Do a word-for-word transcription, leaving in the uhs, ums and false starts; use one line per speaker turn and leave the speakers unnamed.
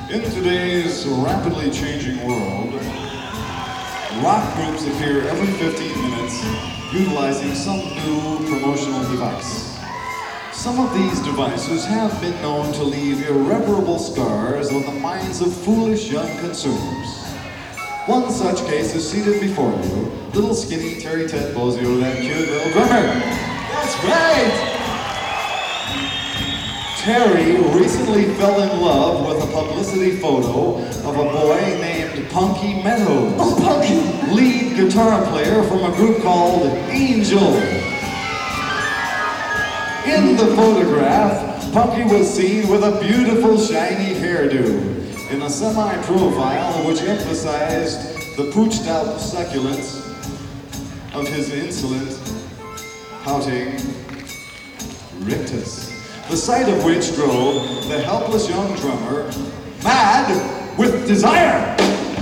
In today's rapidly changing world, rock groups appear every fifteen minutes utilizing some new promotional device. Some of these devices have been known to leave irreparable scars on the minds of foolish young consumers. One such case is seated before you, little skinny Terry Ted Bozzio, that cute little drummer. That's right! Terry recently fell in love with a publicity photo of a boy named Punky Meadows.
Oh, Punky!
Lead guitar player from a group called Angel. In the photograph, Punky was seen with a beautiful shiny hairdo in a semi-profile which emphasized the pooched-out succulence of his insolent, pouting rictus. The sight of which drove the helpless young drummer mad with desire.